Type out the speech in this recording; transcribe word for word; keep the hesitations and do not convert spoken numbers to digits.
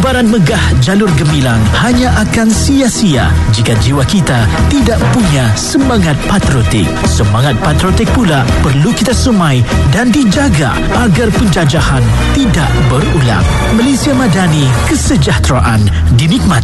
Umbaran megah jalur gemilang hanya akan sia-sia jika jiwa kita tidak punya semangat patriotik. Semangat patriotik pula perlu kita semai dan dijaga agar penjajahan tidak berulang. Malaysia Madani, kesejahteraan dinikmati.